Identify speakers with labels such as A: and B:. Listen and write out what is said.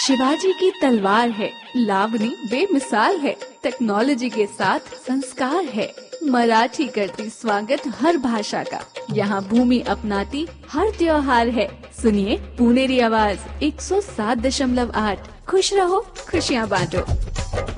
A: शिवाजी की तलवार है, लावणी बेमिसाल है, टेक्नोलॉजी के साथ संस्कार है। मराठी करती स्वागत हर भाषा का, यहाँ भूमि अपनाती हर त्योहार है। सुनिए पुनेरी आवाज 107.8। खुश रहो, खुशियाँ बांटो।